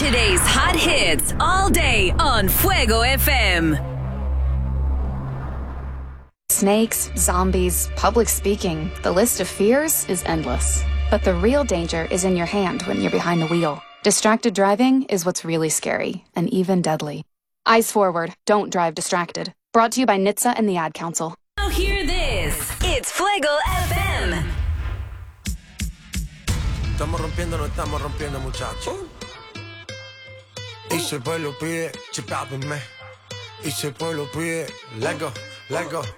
Today's hot hits all day on Fuego FM. Snakes, zombies, public speaking. The list of fears is endless. But the real danger is in your hand when you're behind the wheel. Distracted driving is what's really scary and even deadly. Eyes forward, don't drive distracted. Brought to you by NHTSA and the Ad Council. Now hear this. It's Fuego FM. Estamos rompiendo, no estamos rompiendo, muchachos. Y si el pueblo pide, chipápenme. Y si el pueblo pide, let go, let go.